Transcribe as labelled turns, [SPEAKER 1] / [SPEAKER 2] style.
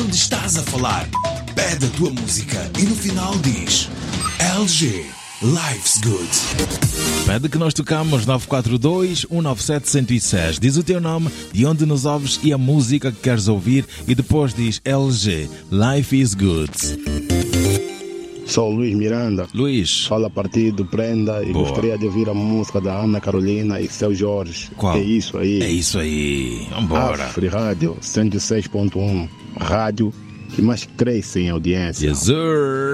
[SPEAKER 1] onde estás a falar. Pede a tua música e no final diz LG, Life's Good.
[SPEAKER 2] Pede que nós tocamos 942-197-106. Diz o teu nome, de onde nos ouves e a música que queres ouvir e depois diz LG, Life is Good.
[SPEAKER 3] Sou Luís Miranda.
[SPEAKER 2] Luís.
[SPEAKER 3] Fala a partir do Prenda e
[SPEAKER 2] Boa.
[SPEAKER 3] gostaria de ouvir a música da Ana Carolina e seu Jorge.
[SPEAKER 2] Qual?
[SPEAKER 3] Que é isso aí?
[SPEAKER 2] É isso aí. Vambora.
[SPEAKER 3] Afri Rádio 106.1. Rádio que mais cresce em audiência.
[SPEAKER 2] Yes, sir.